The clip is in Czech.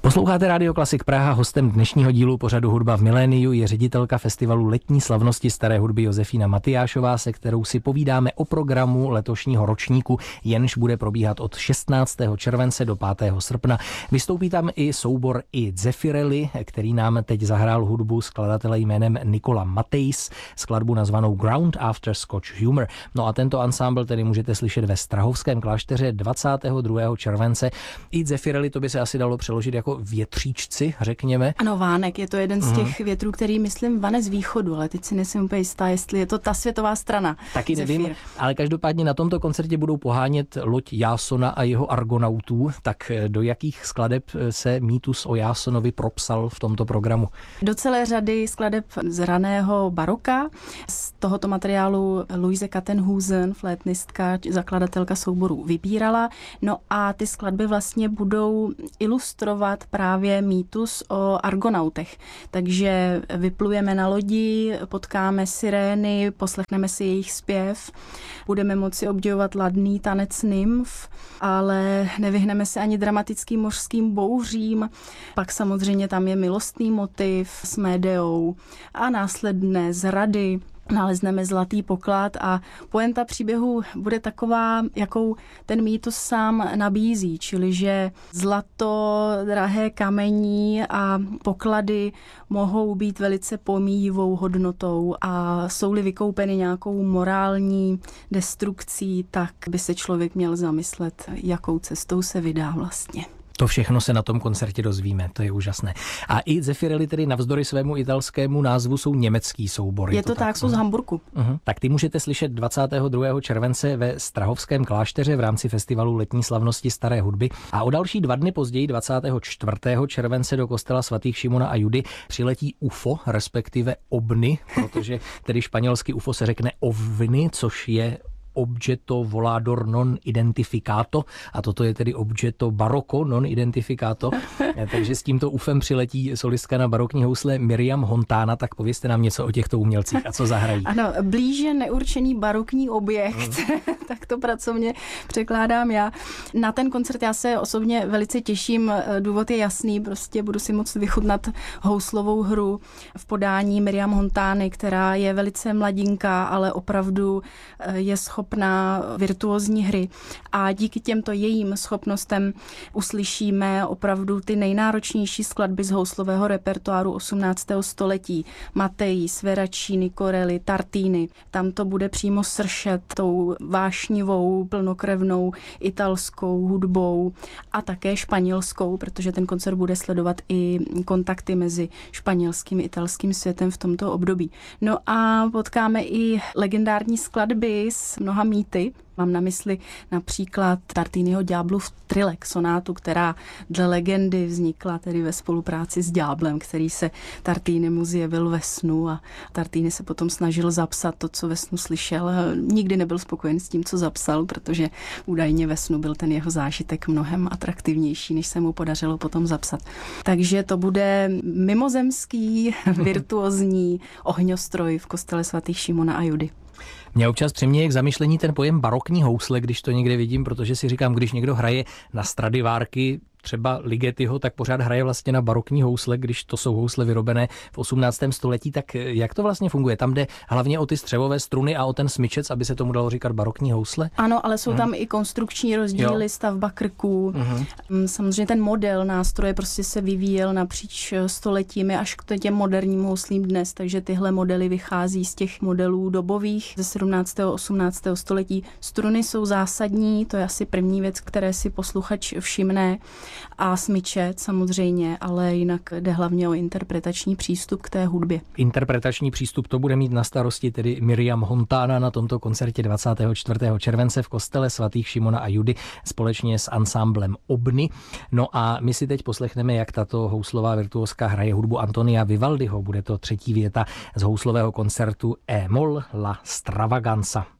Posloucháte Rádio Klasik Praha, hostem dnešního dílu pořadu Hudba v miléniu je ředitelka festivalu letní slavnosti staré hudby Josefína Matyášová, se kterou si povídáme o programu letošního ročníku, jenž bude probíhat od 16. července do 5. srpna. Vystoupí tam i soubor I Zeffirelli, který nám teď zahrál hudbu skladatele jménem Nicola Matejs, skladbu nazvanou Ground After Scotch Humor. No a tento ansámbl tedy můžete slyšet ve Strahovském klášteře 22. července. I Zeffirelli, to by se asi dalo přeložit jako větříčci, řekněme. Ano, vánek, je to jeden z těch větrů, který, myslím, vane z východu, ale teď si nejsem úplně jistá, jestli je to ta světová strana. Taky nevím, ale každopádně na tomto koncertě budou pohánět loď Jásona a jeho argonautů. Tak do jakých skladeb se mýtus o Jásonovi propsal v tomto programu? Do celé řady skladeb z raného baroka. Z tohoto materiálu Louise Kattenhusen, flétnistka, zakladatelka souboru, vybírala. No a ty skladby vlastně budou ilustrovat právě mýtus o argonautech. Takže vyplujeme na lodi, potkáme sirény, poslechneme si jejich zpěv, budeme moci obdivovat ladný tanec nymf, ale nevyhneme se ani dramatickým mořským bouřím. Pak samozřejmě tam je milostný motiv s Médeou a následné zrady. Nalezneme zlatý poklad a pointa příběhu bude taková, jakou ten mýtus sám nabízí, čili že zlato, drahé kamení a poklady mohou být velice pomíjivou hodnotou a jsou-li vykoupeny nějakou morální destrukcí, tak by se člověk měl zamyslet, jakou cestou se vydá vlastně. To všechno se na tom koncertě dozvíme, to je úžasné. A I Zeffirelli tedy navzdory svému italskému názvu jsou německý soubor. Je to tak, jsou z Hamburku. Tak ty můžete slyšet 22. července ve Strahovském klášteře v rámci festivalu letní slavnosti staré hudby. A o další 2 dny později, 24. července do kostela svatých Šimona a Judy přiletí UFO, respektive OVNI, protože tedy španělsky UFO se řekne OVNI, což je Objeto volador non identificato a toto je tedy Objeto barocco non identificato. Takže s tímto UFem přiletí solistka na barokní housle Miriam Hontana, tak povězte nám něco o těchto umělcích a co zahrají. Ano, blíže neurčený barokní objekt, tak to pracovně překládám já. Na ten koncert já se osobně velice těším, důvod je jasný, prostě budu si moct vychutnat houslovou hru v podání Miriam Hontány, která je velice mladinká, ale opravdu je schopná virtuózní hry a díky těmto jejím schopnostem uslyšíme opravdu ty nejnáročnější skladby z houslového repertoáru 18. století. Matejs, Veracini, Corelli, Tartini. Tam to bude přímo sršet tou vášnivou, plnokrevnou italskou hudbou a také španělskou, protože ten koncert bude sledovat i kontakty mezi španělským a italským světem v tomto období. No a potkáme i legendární skladby s mnoha mýty. Mám na mysli například Tartiniho Ďáblův Trilek, sonátu, která dle legendy vznikla tedy ve spolupráci s ďáblem, který se Tartinimu zjevil ve snu a Tartini se potom snažil zapsat to, co ve snu slyšel. Nikdy nebyl spokojen s tím, co zapsal, protože údajně ve snu byl ten jeho zážitek mnohem atraktivnější, než se mu podařilo potom zapsat. Takže to bude mimozemský, virtuózní ohňostroj v kostele svatých Šimona a Judy. Mě občas přiměje k zamyšlení ten pojem barokní housle, když to někde vidím, protože si říkám, když někdo hraje na Stradivárky, třeba Ligetiho, tak pořád hraje vlastně na barokní housle, když to jsou housle vyrobené v 18. století, tak jak to vlastně funguje? Tam jde hlavně o ty střevové struny a o ten smyčec, aby se tomu dalo říkat barokní housle? Ano, ale jsou tam i konstrukční rozdíly, stavba krků. Samozřejmě ten model nástroje prostě se vyvíjel napříč stoletími až k těm moderním houslím dnes, takže tyhle modely vychází z těch modelů dobových ze 17. a 18. století. Struny jsou zásadní, to je asi první věc, které si posluchač všimne. A smyčet samozřejmě, ale jinak jde hlavně o interpretační přístup k té hudbě. Interpretační přístup to bude mít na starosti tedy Miriam Hontana na tomto koncertě 24. července v kostele svatých Šimona a Judy společně s ansámblem OVNI. No a my si teď poslechneme, jak tato houslová virtuózka hraje hudbu Antonia Vivaldiho. Bude to 3. věta z houslového koncertu E moll la stravaganza.